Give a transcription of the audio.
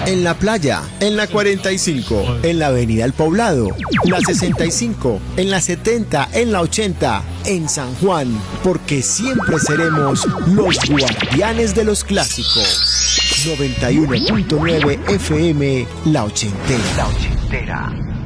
en la playa, en la 45, en la Avenida El Poblado, la 65, en la 70, en la 80, en San Juan, porque siempre seremos los guardianes de los clásicos. 91.9 FM, La Ochentera.